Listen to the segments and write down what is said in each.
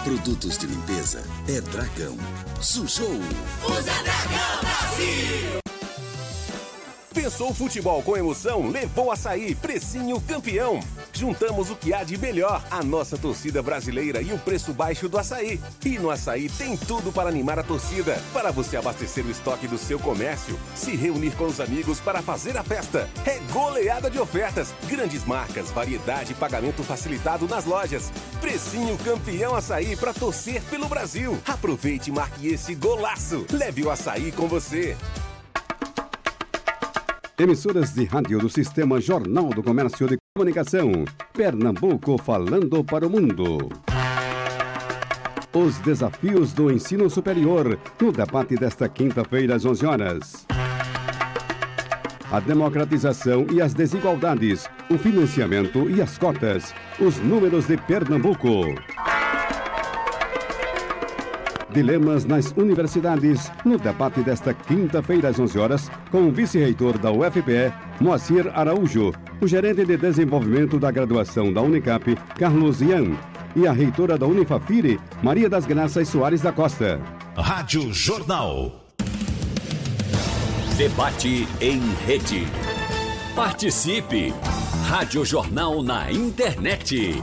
Produtos de limpeza é Dragão. Sujou. Usa Dragão, Brasil! Pensou futebol com emoção? Levou Açaí, precinho campeão. Juntamos o que há de melhor, a nossa torcida brasileira e o preço baixo do açaí. E no Açaí tem tudo para animar a torcida, para você abastecer o estoque do seu comércio, se reunir com os amigos para fazer a festa. É goleada de ofertas, grandes marcas, variedade e pagamento facilitado nas lojas. Precinho campeão Açaí para torcer pelo Brasil. Aproveite e marque esse golaço. Leve o Açaí com você. Emissoras de rádio do Sistema Jornal do Comércio de Comunicação. Pernambuco falando para o mundo. Os desafios do ensino superior no debate desta quinta-feira às 11 horas. A democratização e as desigualdades, o financiamento e as cotas, os números de Pernambuco. Dilemas nas universidades, no debate desta quinta-feira às 11 horas, com o vice-reitor da UFPE, Moacir Araújo, o gerente de desenvolvimento da graduação da Unicap, Carlos Ian, e a reitora da Unifafire, Maria das Graças Soares da Costa. Rádio Jornal. Debate em rede. Participe! Rádio Jornal na internet.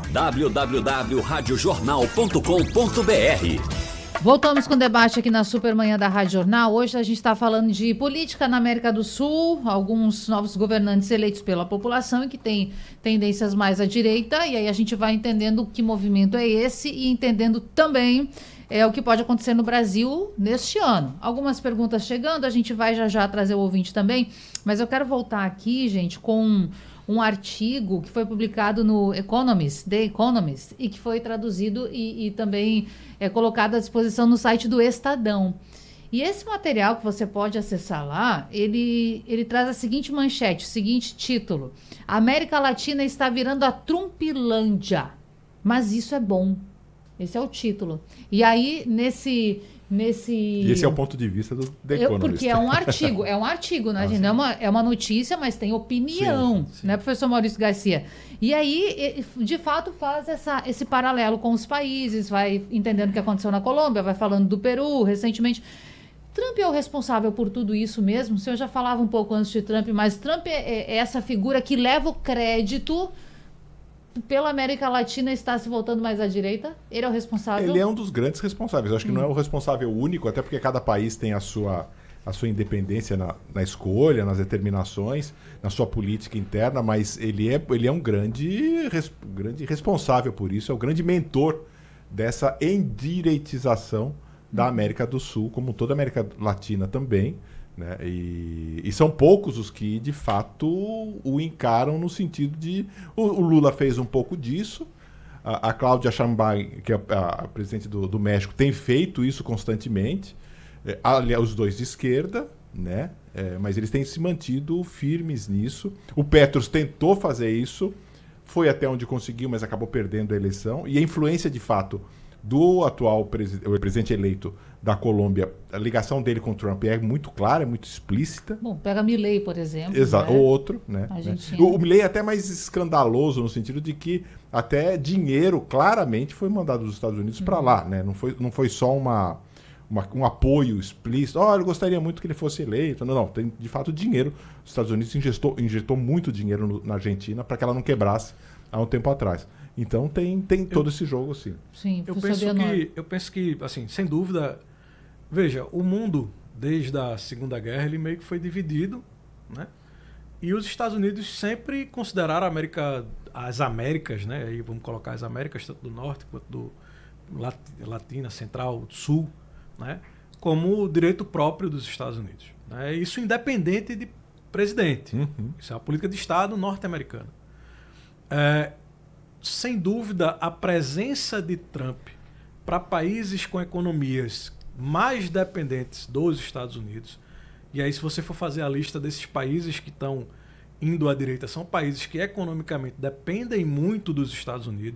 www.radiojornal.com.br. Voltamos com o debate aqui na Supermanhã da Rádio Jornal. Hoje a gente está falando de política na América do Sul, alguns novos governantes eleitos pela população e que têm tendências mais à direita, e aí a gente vai entendendo que movimento é esse e entendendo também o que pode acontecer no Brasil neste ano. Algumas perguntas chegando, a gente vai já trazer o ouvinte também, mas eu quero voltar aqui, gente, com um artigo que foi publicado no The Economist, e que foi traduzido e também colocado à disposição no site do Estadão. E esse material que você pode acessar lá, ele traz a seguinte manchete, o seguinte título: a América Latina está virando a Trumpilândia, mas isso é bom. Esse é o título. E aí, nesse... E esse é o ponto de vista do The Economist. Porque é um artigo, né, gente? É uma notícia, mas tem opinião, sim. Né, professor Maurício Garcia? E aí, de fato, faz esse paralelo com os países, vai entendendo o que aconteceu na Colômbia, vai falando do Peru, recentemente. Trump é o responsável por tudo isso mesmo? O senhor já falava um pouco antes de Trump, mas Trump é essa figura que leva o crédito pela América Latina está se voltando mais à direita? Ele é o responsável? Ele é um dos grandes responsáveis. Eu acho que não é o responsável único, até porque cada país tem a sua independência na escolha, nas determinações, na sua política interna, mas ele é um grande responsável por isso, é o grande mentor dessa endireitização da América do Sul, como toda a América Latina também, né? E são poucos os que, de fato, o encaram no sentido de... O Lula fez um pouco disso, a Cláudia Sheinbaum, que é a presidente do México, tem feito isso constantemente, os dois de esquerda, né? Mas eles têm se mantido firmes nisso. O Petros tentou fazer isso, foi até onde conseguiu, mas acabou perdendo a eleição. E a influência, de fato, do atual presidente eleito da Colômbia, a ligação dele com o Trump é muito clara, é muito explícita. Bom, pega Milei, por exemplo. Exato, né? ou outro, né? O Milei é até mais escandaloso no sentido de que até dinheiro claramente foi mandado dos Estados Unidos para lá, né? Não foi só um apoio explícito. Eu gostaria muito que ele fosse eleito. Não, tem de fato dinheiro. Os Estados Unidos injetou muito dinheiro na Argentina para que ela não quebrasse há um tempo atrás. Então tem todo esse jogo, sim. Sim, eu penso que, assim, sem dúvida, veja, o mundo, desde a Segunda Guerra, ele meio que foi dividido, né? E os Estados Unidos sempre consideraram as Américas, né? Aí vamos colocar as Américas, tanto do Norte quanto do Latina, Central, Sul, né? Como o direito próprio dos Estados Unidos, né? Isso independente de presidente. Uhum. Isso é uma política de Estado norte-americana. Sem dúvida, a presença de Trump para países com economias mais dependentes dos Estados Unidos, e aí se você for fazer a lista desses países que estão indo à direita, são países que economicamente dependem muito dos Estados Unidos,